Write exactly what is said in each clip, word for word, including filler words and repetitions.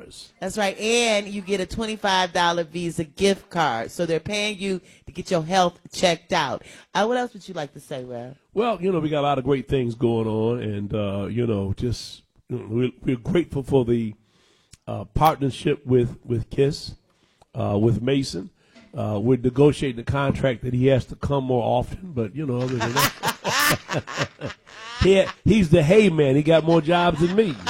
dollars. That's right. And you get a twenty-five dollar Visa gift card. So they're paying you to get your health checked out. Uh, what else would you like to say, Rev? Well, you know, we got a lot of great things going on. And, uh, you know, just you know, we're, we're grateful for the uh, partnership with, with KISS, uh, with Mason. Uh, we're negotiating a contract that he has to come more often. But, you know, other than that, he, he's the hay man. He got more jobs than me.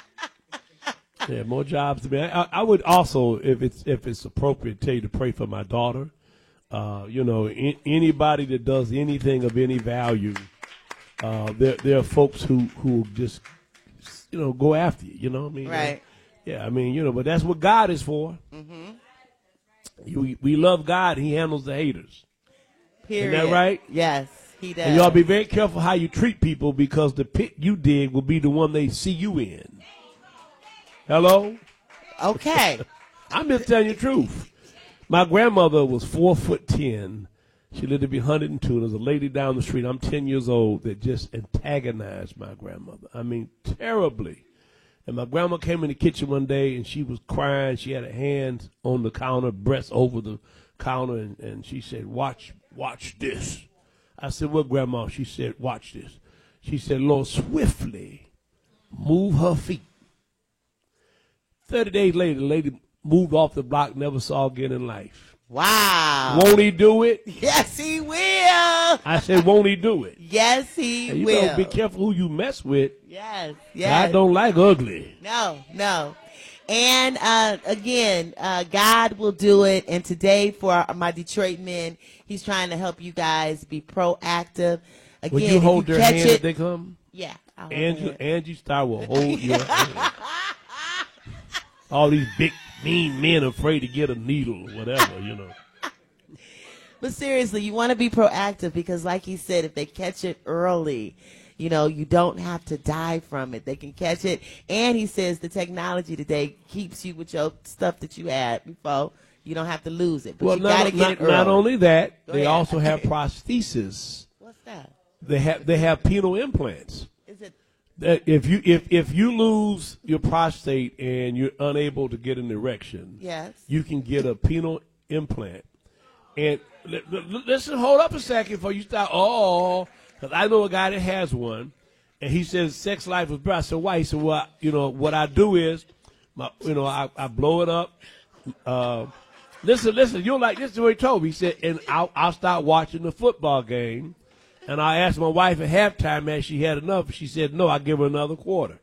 Yeah, more jobs to me. I, I would also, if it's if it's appropriate, tell you to pray for my daughter. Uh, you know, in, anybody that does anything of any value, uh, there there are folks who who just you know go after you. You know what I mean? Right. Yeah, I mean you know, but that's what God is for. Mm-hmm. You, we love God. He handles the haters. Period. Isn't that right? Yes, he does. And y'all be very careful how you treat people because the pit you dig will be the one they see you in. Hello? Okay. I'm just telling you the truth. My grandmother was four foot ten. She lived to be one hundred and two. And there's a lady down the street, I'm ten years old, that just antagonized my grandmother. I mean, terribly. And my grandma came in the kitchen one day, and she was crying. She had her hands on the counter, breasts over the counter, and, and she said, watch, watch this. I said, what, Grandma? She said, watch this. She said, Lord, swiftly move her feet. Thirty days later, the lady moved off the block, never saw again in life. Wow. Won't he do it? Yes, he will. I said, won't he do it? Yes, he And you will. know, be careful who you mess with. Yes, yes. God don't like ugly. No, no. And uh, again, uh, God will do it. And today for my Detroit men, he's trying to help you guys be proactive. Again, Would you hold if you their catch hand it, if they come? Yeah. I'll hold Angie, their hand. Angie Star will hold your hand. All these big, mean men afraid to get a needle or whatever, you know. But seriously, you want to be proactive because, like he said, if they catch it early, you know, you don't have to die from it. They can catch it. And he says the technology today keeps you with your stuff that you had before. You don't have to lose it. But Well, you got to not, get not, it early. not only that, Go they ahead. also have prosthesis. What's that? They have they have penile implants. Is it? That if you if if you lose your prostate and you're unable to get an erection, Yes. you can get a penile implant. And l- l- listen, hold up a second before you start. Oh, because I know a guy that has one, and he says sex life is better. I said, why? He said, well, you know what I do is, my, you know, I, I blow it up. Uh, listen, listen, you're like this is what he told me. He said, and I'll I'll start watching the football game. And I asked my wife at halftime as she had enough. She said, no, I'll give her another quarter.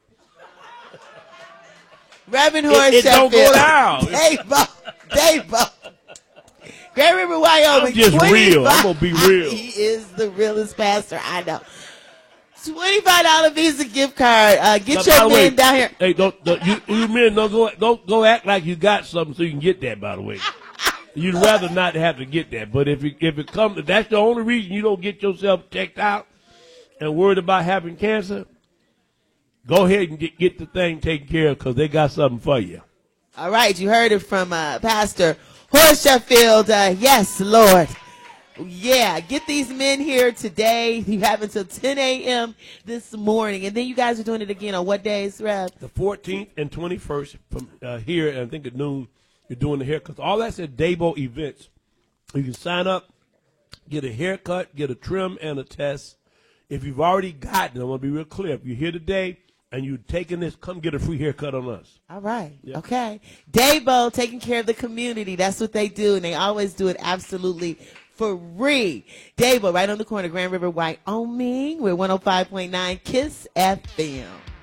Reverend Horace It, it don't go down. Davo. Davo. Grand River, Wyoming. I'm just real. I'm going to be real. He is the realest pastor I know. twenty-five dollar Visa gift card. Uh, get Now, your by the way, men down here. Hey, don't, don't you, you men don't go don't go act like you got something so you can get that. By the way, you'd rather not have to get that. But if it, if it comes, if that's the only reason you don't get yourself checked out and worried about having cancer, go ahead and get get the thing taken care of because they got something for you. All right, you heard it from uh, Pastor Horace Sheffield. Uh, yes, Lord. Yeah, get these men here today. You have until ten a.m. this morning. And then you guys are doing it again on what days, Rev? The fourteenth and twenty-first from uh, here, and I think at noon, you're doing the haircuts. All that's at Dabo Events. You can sign up, get a haircut, get a trim, and a test. If you've already gotten, I want to be real clear. If you're here today and you're taking this, come get a free haircut on us. All right. Yeah. Okay. Dabo taking care of the community. That's what they do, and they always do it absolutely for free. Dabo, right on the corner, Grand River, Wyoming. We're one oh five point nine KISS F M.